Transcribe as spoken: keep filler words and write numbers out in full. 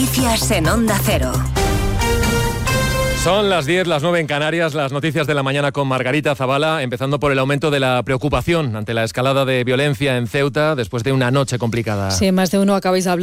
Noticias en Onda Cero. Son las diez, las nueve en Canarias, las noticias de la mañana con Margarita Zavala, empezando por el aumento de la preocupación ante la escalada de violencia en Ceuta después de una noche complicada. Sí, más de uno acabáis de hablar.